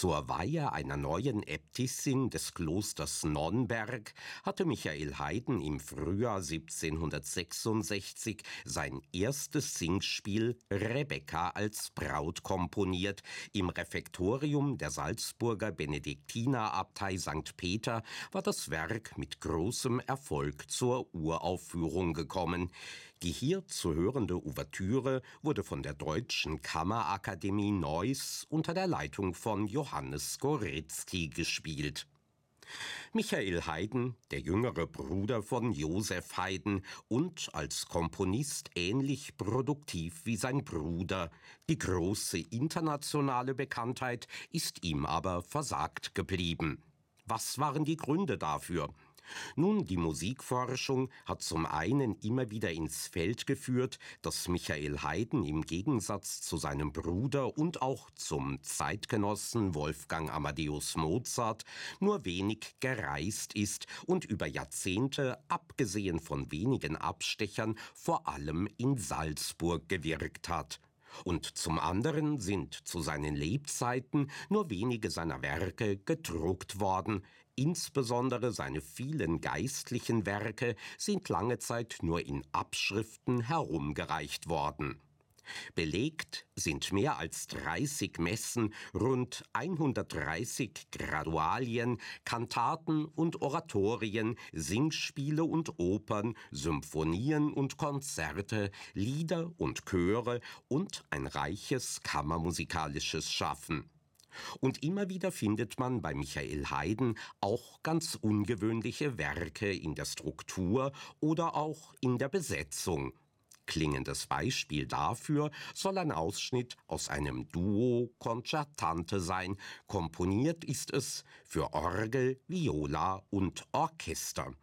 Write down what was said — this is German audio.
Zur Weihe einer neuen Äbtissin des Klosters Nonnberg hatte Michael Haydn im Frühjahr 1766 sein erstes Singspiel Rebecca als Braut komponiert. Im Refektorium der Salzburger Benediktinerabtei St. Peter war das Werk mit großem Erfolg zur Uraufführung gekommen. Die hier zu hörende Ouvertüre wurde von der Deutschen Kammerakademie Neuss unter der Leitung von Johannes Skoritzky gespielt. Michael Haydn, der jüngere Bruder von Joseph Haydn und als Komponist ähnlich produktiv wie sein Bruder. Die große internationale Bekanntheit ist ihm aber versagt geblieben. Was waren die Gründe dafür? Nun, die Musikforschung hat zum einen immer wieder ins Feld geführt, dass Michael Haydn im Gegensatz zu seinem Bruder und auch zum Zeitgenossen Wolfgang Amadeus Mozart nur wenig gereist ist und über Jahrzehnte, abgesehen von wenigen Abstechern, vor allem in Salzburg gewirkt hat. Und zum anderen sind zu seinen Lebzeiten nur wenige seiner Werke gedruckt worden. Insbesondere seine vielen geistlichen Werke sind lange Zeit nur in Abschriften herumgereicht worden. Belegt sind mehr als 30 Messen, rund 130 Gradualien, Kantaten und Oratorien, Singspiele und Opern, Symphonien und Konzerte, Lieder und Chöre und ein reiches kammermusikalisches Schaffen. Und immer wieder findet man bei Michael Haydn auch ganz ungewöhnliche Werke in der Struktur oder auch in der Besetzung. Klingendes Beispiel dafür soll ein Ausschnitt aus einem Duo Concertante sein. Komponiert ist es für Orgel, Viola und Orchester.